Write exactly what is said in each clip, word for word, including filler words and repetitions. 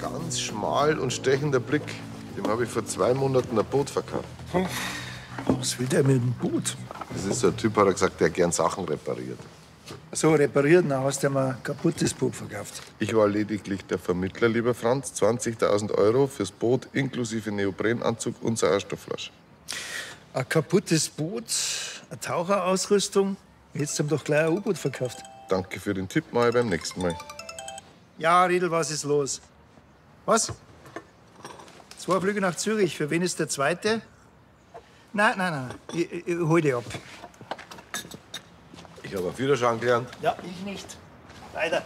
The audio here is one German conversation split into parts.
ganz schmal und stechender Blick. Dem habe ich vor zwei Monaten ein Boot verkauft. Was will der mit dem Boot? Das ist so ein Typ, hat er gesagt, der gern Sachen repariert. So, repariert, dann hast du ihm ein kaputtes Boot verkauft. Ich war lediglich der Vermittler, lieber Franz. zwanzigtausend Euro fürs Boot inklusive Neoprenanzug und Sauerstoffflasche. Ein kaputtes Boot, eine Taucherausrüstung. Jetzt haben doch gleich ein U-Boot verkauft. Danke für den Tipp, mal beim nächsten Mal. Ja, Riedl, was ist los? Was? Zwei Flüge nach Zürich. Für wen ist der zweite? Nein, nein, nein. Ich, ich, ich hol dich ab. Ich habe auf Wiederschauen gelernt. Ja, ich nicht. Leider.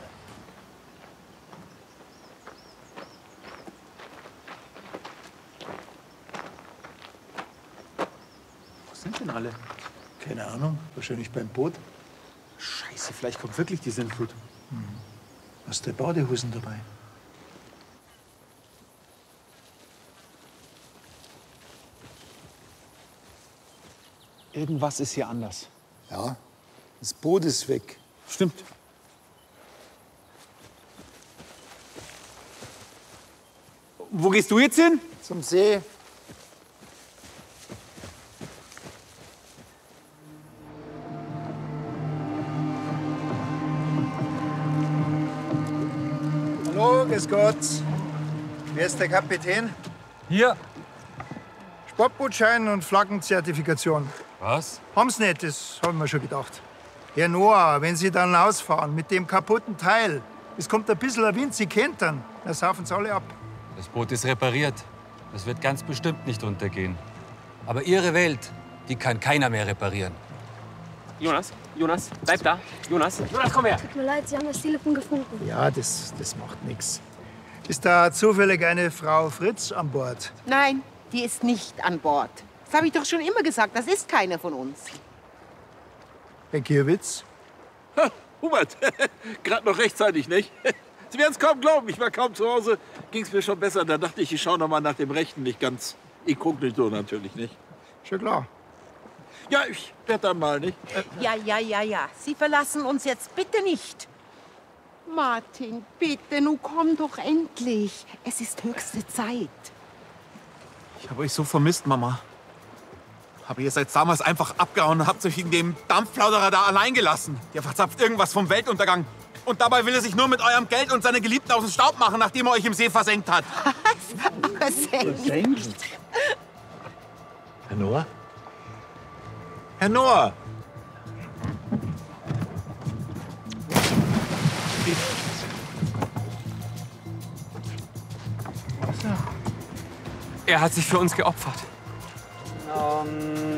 Wo sind denn alle? Keine Ahnung. Wahrscheinlich beim Boot. Scheiße, vielleicht kommt wirklich die Sintflut. Hm. Hast du Badehosen dabei? Irgendwas ist hier anders. Ja, das Boot ist weg. Stimmt. Wo gehst du jetzt hin? Zum See. Hallo, grüß Gott. Wer ist der Kapitän? Hier. Sportbootschein und Flaggenzertifikation. Was? Haben's nicht, das haben wir schon gedacht. Herr Noah, wenn Sie dann ausfahren mit dem kaputten Teil, es kommt ein bisschen Wind, Sie kennt dann, dann saufen Sie alle ab. Das Boot ist repariert. Das wird ganz bestimmt nicht untergehen. Aber Ihre Welt, die kann keiner mehr reparieren. Jonas, Jonas, bleib da. Jonas, Jonas, komm her. Tut mir leid, Sie haben das Telefon gefunden. Ja, das, das macht nichts. Ist da zufällig eine Frau Fritz an Bord? Nein, die ist nicht an Bord. Das habe ich doch schon immer gesagt. Das ist keine von uns. Herr Kierwitz? Ha, Hubert, gerade noch rechtzeitig, nicht? Sie werden es kaum glauben, ich war kaum zu Hause, ging es mir schon besser. Da dachte ich, ich schaue noch mal nach dem Rechten, nicht ganz inkognito natürlich, nicht? Schon klar. Ja, ich werde dann mal, nicht? Ja, ja, ja, ja. Sie verlassen uns jetzt bitte nicht. Martin, bitte, nun komm doch endlich. Es ist höchste Zeit. Ich habe euch so vermisst, Mama. Aber ihr seid damals einfach abgehauen und habt euch in dem Dampfplauderer da allein gelassen. Der verzapft irgendwas vom Weltuntergang. Und dabei will er sich nur mit eurem Geld und seiner Geliebten aus dem Staub machen, nachdem er euch im See versenkt hat. Was? Versenkt? Herr Noah? Herr Noah! Er hat sich für uns geopfert. Oh